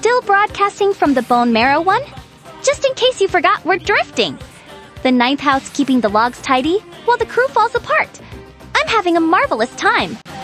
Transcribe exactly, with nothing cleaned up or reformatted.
Still broadcasting from the Bone Marrow one? Just in case you forgot, we're drifting. The ninth house keeping the logs tidy while the crew falls apart. I'm having a marvelous time.